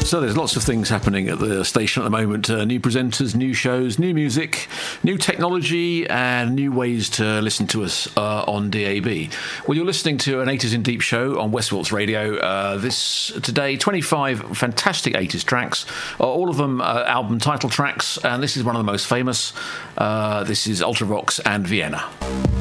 So there's lots of things happening at the station at the moment. New presenters, new shows, new music, new technology, and new ways to listen to us on DAB. Well, you're listening to an 80s in Deep show on Westwalks Radio. This today, 25 fantastic 80s tracks, all of them album title tracks, and this is one of the most famous. This is Ultravox and Vienna.